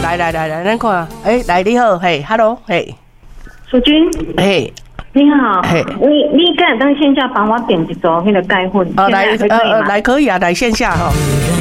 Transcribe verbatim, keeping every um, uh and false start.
来来来来，咱看，哎，来你好，嘿 ，Hello， 嘿， 淑君， 嘿， 你好，你你敢当线下帮我点一组那个钙粉？ 哦，来，呃呃，来可以啊，来线下哈。